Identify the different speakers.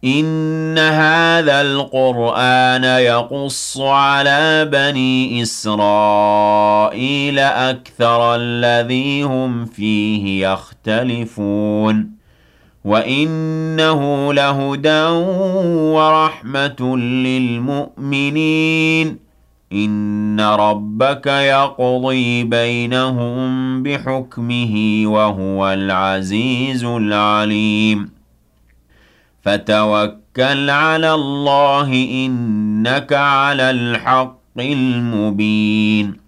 Speaker 1: إن هذا القرآن يقص على بني إسرائيل أكثر الذي هم فيه يختلفون وإنه لهدى ورحمة للمؤمنين إن ربك يقضي بينهم بحكمه وهو العزيز العليم فتوكل على الله إنك على الحق المبين